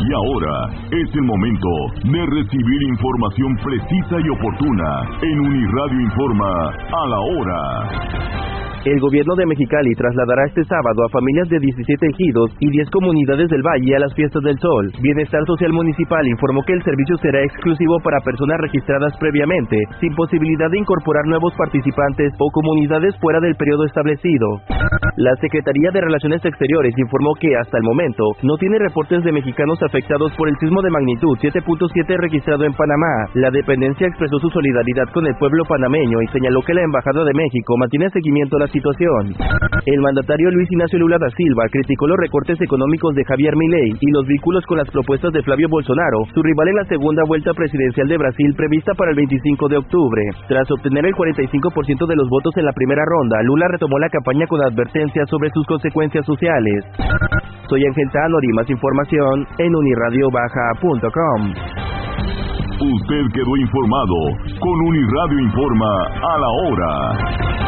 Y ahora es el momento de recibir información precisa y oportuna en Uniradio Informa a la hora. El gobierno de Mexicali trasladará este sábado a familias de 17 ejidos y 10 comunidades del Valle a las Fiestas del Sol. Bienestar Social Municipal informó que el servicio será exclusivo para personas registradas previamente, sin posibilidad de incorporar nuevos participantes o comunidades fuera del periodo establecido. La Secretaría de Relaciones Exteriores informó que hasta el momento no tiene reportes de mexicanos afectados por el sismo de magnitud 7.7 registrado en Panamá. La dependencia expresó su solidaridad con el pueblo panameño y señaló que la Embajada de México mantiene seguimiento a la situación. El mandatario Luis Ignacio Lula da Silva criticó los recortes económicos de Javier Milei y los vínculos con las propuestas de Flavio Bolsonaro, su rival en la segunda vuelta presidencial de Brasil prevista para el 25 de octubre. Tras obtener el 45% de los votos en la primera ronda, Lula retomó la campaña con advertencias sobre sus consecuencias sociales. Soy Ángel Tanori, más información en unirradiobaja.com. Usted quedó informado con Uniradio Informa a la hora.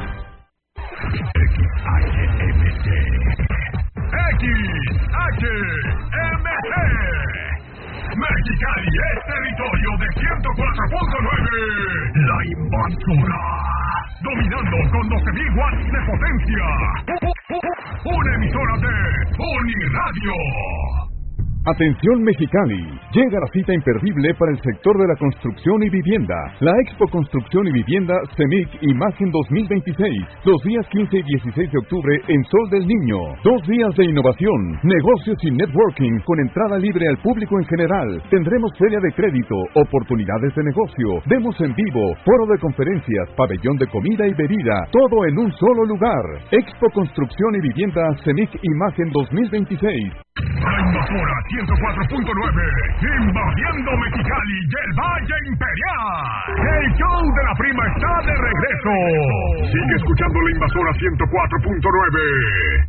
XHMG Mexicali es territorio de 104.9. La invasora, dominando con 12.000 watts de potencia. Una emisora de Uniradio. Atención Mexicali, llega la cita imperdible para el sector de la construcción y vivienda, la Expo Construcción y Vivienda CEMIC Imagen 2026, los días 15 y 16 de octubre en Sol del Niño, 2 días de innovación, negocios y networking con entrada libre al público en general, tendremos feria de crédito, oportunidades de negocio, demos en vivo, foro de conferencias, pabellón de comida y bebida, todo en un solo lugar, Expo Construcción y Vivienda CEMIC Imagen 2026. La invasora 104.9, invadiendo Mexicali y el Valle Imperial. El show de la prima está de regreso. Sigue escuchando la invasora 104.9.